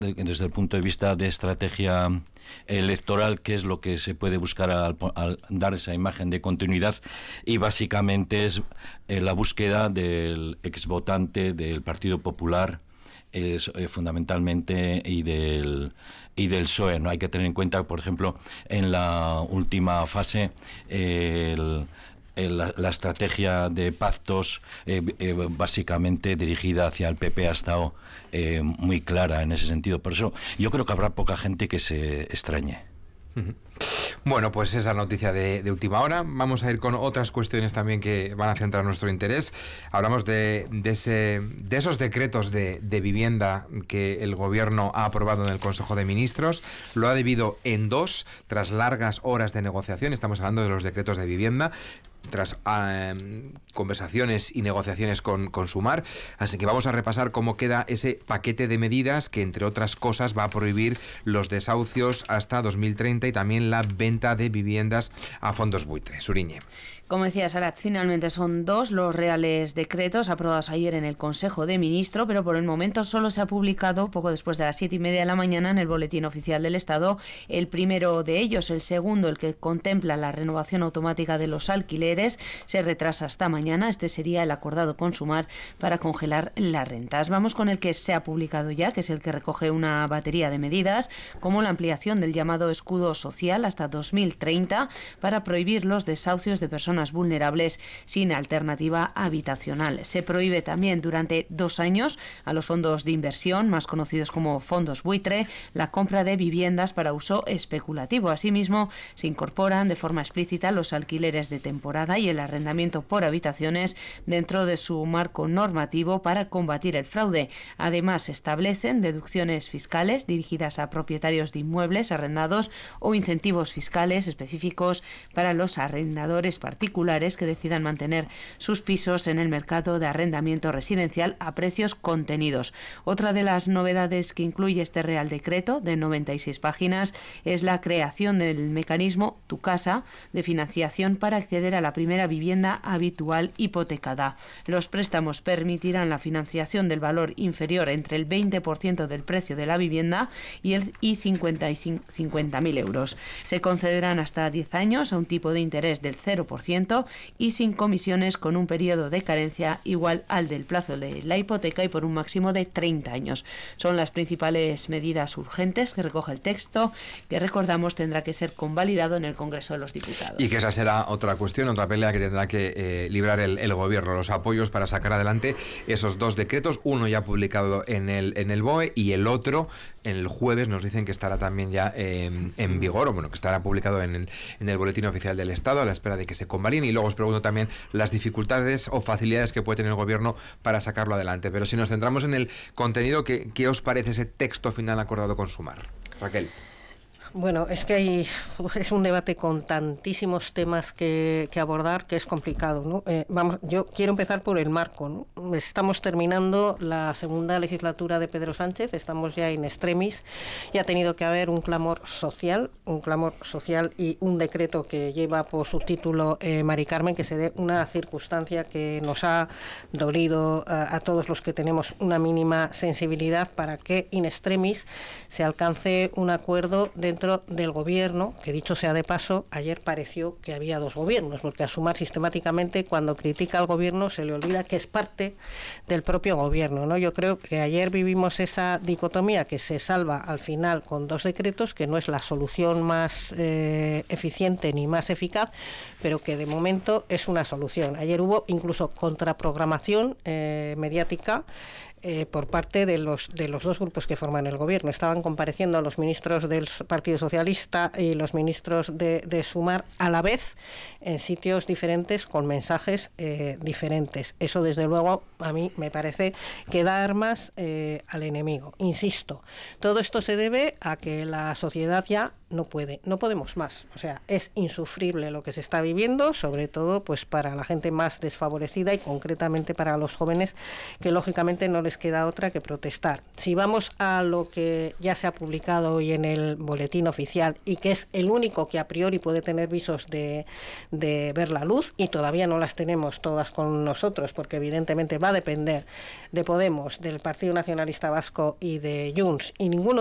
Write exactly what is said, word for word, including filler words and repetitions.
desde el punto de vista de estrategia electoral, qué es lo que se puede buscar al, al dar esa imagen de continuidad, y básicamente es eh, la búsqueda del exvotante del Partido Popular, es eh, fundamentalmente, y del y del P S O E. No hay que tener en cuenta, por ejemplo, en la última fase, eh, el La, la estrategia de pactos eh, eh, básicamente dirigida hacia el P P ha estado eh, muy clara en ese sentido. Por eso yo creo que habrá poca gente que se extrañe. Bueno, pues esa noticia de, de última hora. Vamos a ir con otras cuestiones también que van a centrar nuestro interés. Hablamos de, de, ese, de esos decretos de, de vivienda que el Gobierno ha aprobado en el Consejo de Ministros. Lo ha dividido en dos, tras largas horas de negociación. Estamos hablando de los decretos de vivienda, tras eh, conversaciones y negociaciones con, con Sumar. Así que vamos a repasar cómo queda ese paquete de medidas que, entre otras cosas, va a prohibir los desahucios hasta dos mil treinta y también la venta de viviendas a fondos buitre. Suriñe. Como decía Sarat, finalmente son dos los reales decretos aprobados ayer en el Consejo de Ministros, pero por el momento solo se ha publicado, poco después de las siete y media de la mañana, en el Boletín Oficial del Estado, el primero de ellos. El segundo, el que contempla la renovación automática de los alquileres, se retrasa hasta mañana. Este sería el acordado con Sumar para congelar las rentas. Vamos con el que se ha publicado ya, que es el que recoge una batería de medidas, como la ampliación del llamado escudo social hasta dos mil treinta para prohibir los desahucios de personas vulnerables sin alternativa habitacional. Se prohíbe también durante dos años a los fondos de inversión, más conocidos como fondos buitre, la compra de viviendas para uso especulativo. Asimismo, se incorporan de forma explícita los alquileres de temporada y el arrendamiento por habitaciones dentro de su marco normativo para combatir el fraude. Además, se establecen deducciones fiscales dirigidas a propietarios de inmuebles arrendados o incentivos fiscales específicos para los arrendadores particulares que decidan mantener sus pisos en el mercado de arrendamiento residencial a precios contenidos. Otra de las novedades que incluye este Real Decreto de noventa y seis páginas es la creación del mecanismo Tu Casa de financiación para acceder a la primera vivienda habitual hipotecada. Los préstamos permitirán la financiación del valor inferior entre el veinte por ciento del precio de la vivienda y el y cincuenta mil euros. Se concederán hasta diez años a un tipo de interés del cero por ciento y sin comisiones, con un periodo de carencia igual al del plazo de la hipoteca y por un máximo de treinta años. Son las principales medidas urgentes que recoge el texto, que recordamos tendrá que ser convalidado en el Congreso de los Diputados. Y que esa será otra cuestión, otra pelea que tendrá que eh, librar el, el Gobierno, los apoyos para sacar adelante esos dos decretos, uno ya publicado en el, en el B O E y el otro el jueves nos dicen que estará también ya eh, en vigor, o bueno, que estará publicado en el, en el Boletín Oficial del Estado a la espera de que se convaliden. Y luego os pregunto también las dificultades o facilidades que puede tener el Gobierno para sacarlo adelante. Pero si nos centramos en el contenido, ¿qué, qué os parece ese texto final acordado con Sumar? Raquel. Bueno, es que hay, es un debate con tantísimos temas que, que abordar que es complicado, ¿no? Eh, vamos, yo quiero empezar por el marco, ¿no? Estamos terminando la segunda legislatura de Pedro Sánchez, estamos ya in extremis y ha tenido que haber un clamor social, un clamor social y un decreto que lleva por subtítulo eh, Mari Carmen, que se dé una circunstancia que nos ha dolido a, a todos los que tenemos una mínima sensibilidad para que in extremis se alcance un acuerdo dentro del Gobierno, que dicho sea de paso, ayer pareció que había dos gobiernos, porque a Sumar sistemáticamente cuando critica al Gobierno se le olvida que es parte del propio Gobierno, ¿no? Yo creo que ayer vivimos esa dicotomía que se salva al final con dos decretos, que no es la solución más eh, eficiente ni más eficaz, pero que de momento es una solución. Ayer hubo incluso contraprogramación eh, mediática Eh, por parte de los de los dos grupos que forman el Gobierno. Estaban compareciendo los ministros del Partido Socialista y los ministros de, de Sumar a la vez en sitios diferentes con mensajes eh, diferentes. Eso, desde luego, a mí me parece que da armas eh, al enemigo. Insisto, todo esto se debe a que la sociedad ya no puede, no podemos más. O sea, es insufrible lo que se está viviendo, sobre todo pues para la gente más desfavorecida y concretamente para los jóvenes, que lógicamente no les queda otra que protestar. Si vamos a lo que ya se ha publicado hoy en el boletín oficial y que es el único que a priori puede tener visos de, de ver la luz, y todavía no las tenemos todas con nosotros, porque evidentemente va a depender de Podemos, del Partido Nacionalista Vasco y de Junts, y ninguno